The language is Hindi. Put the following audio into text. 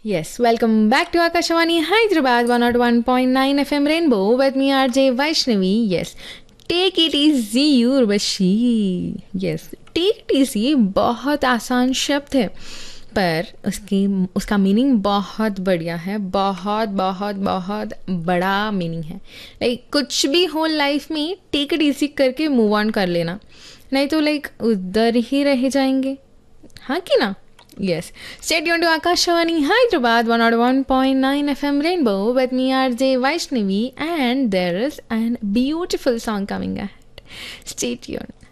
Yes, welcome back to Akashawani Hyderabad 101.9 FM Rainbow with me RJ Vaishnavi. Yes, take it easy Urvashi. Yes, take it easy बहुत आसान शब्द है पर उसका मीनिंग बहुत बढ़िया है. बहुत बहुत बहुत बड़ा मीनिंग है. कुछ भी हो लाइफ में टेक इट इजी करके मूव ऑन कर लेना, नहीं तो उधर ही रह जाएंगे. हाँ कि ना? Yes. Stay tuned to Akashawani Hyderabad 101.9 FM Rainbow with me RJ Vaishnavi, and there is an beautiful song coming ahead. Stay tuned.